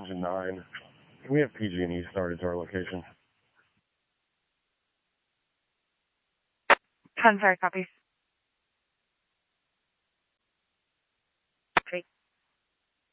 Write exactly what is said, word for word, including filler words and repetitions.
Engine nine. Can we have P G and E started to our location? ten four, copy.